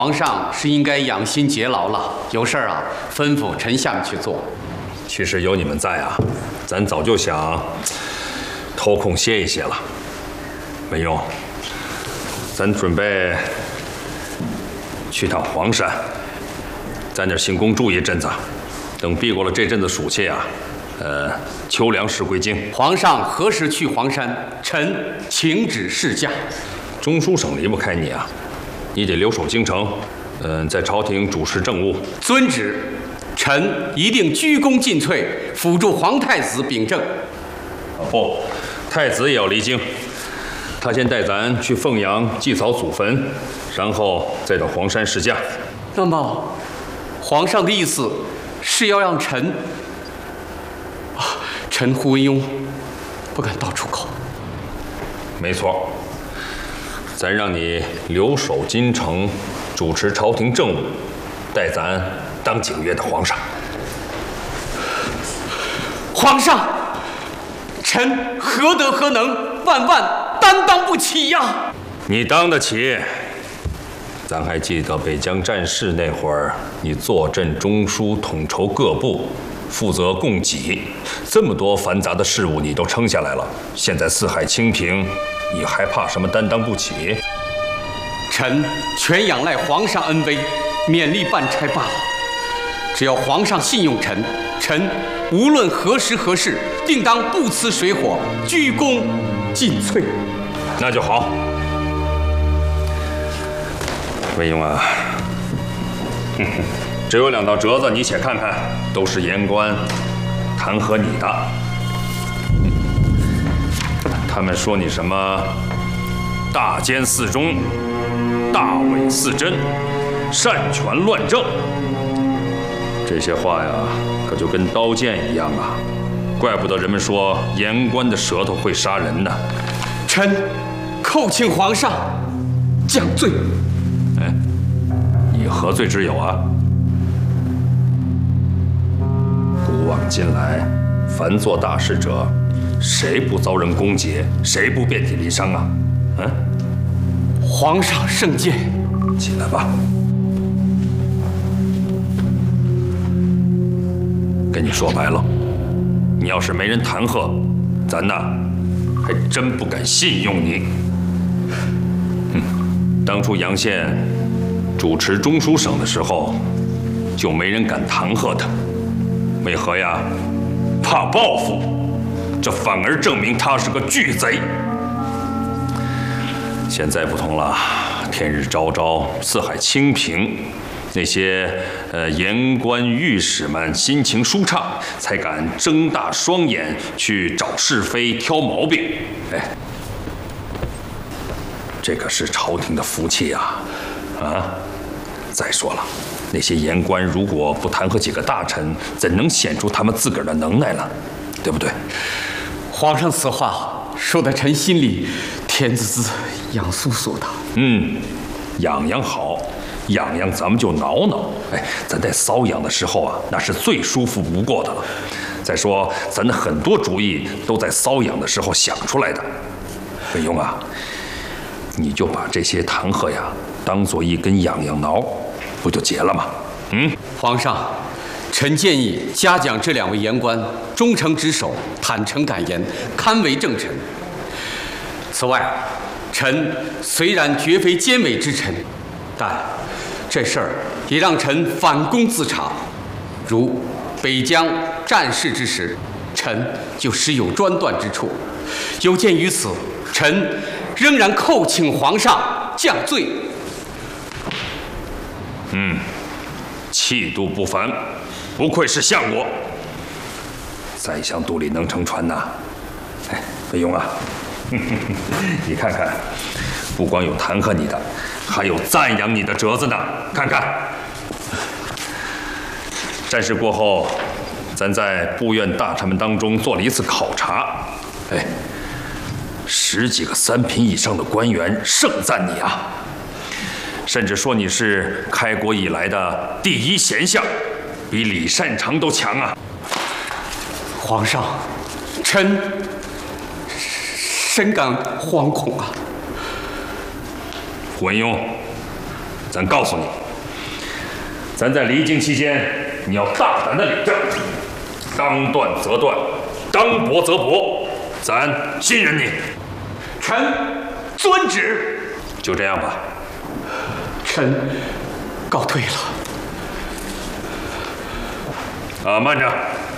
皇上是应该养心节劳了，有事儿啊，吩咐臣下面去做。 其实有你们在啊，咱早就想抽空歇一歇了。文庸，咱准备去趟黄山，在那儿行宫住一阵子，等避过了这阵子暑气啊，秋凉时归京。 皇上何时去黄山？臣请旨示下。 中书省离不开你啊。 你得留守京城，在朝廷主持政务。 遵旨，臣一定鞠躬尽瘁，辅助皇太子秉政。 不，太子也要离京，他先带咱去凤阳祭扫祖坟，然后再到黄山试驾。 那么，皇上的意思是要让臣……臣胡文庸不敢道出口。 没错。 咱让你留守京城，主持朝廷政务，带咱当几个月的皇上。 皇上，臣何德何能，万万担当不起呀！ 你当得起？咱还记得北疆战事那会儿，你坐镇中书，统筹各部，负责供给，这么多繁杂的事务你都撑下来了。现在四海清平。 你还怕什么担当不起？ 臣全仰赖皇上恩威，勉力办差罢了。只要皇上信用臣，臣无论何时何事，定当不辞水火，鞠躬尽瘁。 那就好。魏庸啊，只有2道折子，你且看看，都是言官弹劾你的。 他们说你什么大奸四忠、大伪四真、擅权乱政，这些话呀，可就跟刀剑一样啊！怪不得人们说言官的舌头会杀人呢。 臣叩请皇上降罪。 哎，你何罪之有啊？古往今来，凡做大事者。 谁不遭人攻讦？谁不遍体鳞伤啊？ 皇上圣鉴， 起来吧。跟你说白了，你要是没人弹劾，咱呐还真不敢信用你。当初杨宪主持中书省的时候，就没人敢弹劾他，为何呀？怕报复。 这反而证明他是个巨贼。现在不同了，天日昭昭，四海清平，那些言官御史们心情舒畅，才敢睁大双眼去找是非、挑毛病。哎，这可是朝廷的福气呀！啊，再说了，那些言官如果不弹劾几个大臣，怎能显出他们自个儿的能耐呢？对不对？ 皇上此话说在臣心里甜滋滋、痒酥酥的。 痒痒好，痒痒咱们就挠挠。哎，咱在瘙痒的时候啊，那是最舒服不过的了。再说，咱的很多主意都在瘙痒的时候想出来的。魏庸啊，你就把这些弹劾呀当做一根痒痒挠，不就结了吗？ 皇上。 臣建议嘉奖这2位言官忠诚职守、坦诚敢言、堪为正臣。此外，臣虽然绝非奸伪之臣，但这事儿也让臣反躬自查。如北疆战事之时，臣就实有专断之处。有鉴于此，臣仍然叩请皇上降罪。 气度不凡。 不愧是相国，宰相肚里能撑船呐！哎，魏庸啊，你看看，不光有弹劾你的，还有赞扬你的折子呢。看看，战事过后，咱在部院大臣们当中做了一次考察，哎，10几个3品以上的官员盛赞你啊，甚至说你是开国以来的第1贤相。 比李善长都强啊！ 皇上，臣深感惶恐啊！ 文庸， 咱告诉你，咱在离京期间，你要大胆的领战，当断则断，当驳则驳，咱信任你。 臣遵旨。 就这样吧。 臣告退了。 慢着。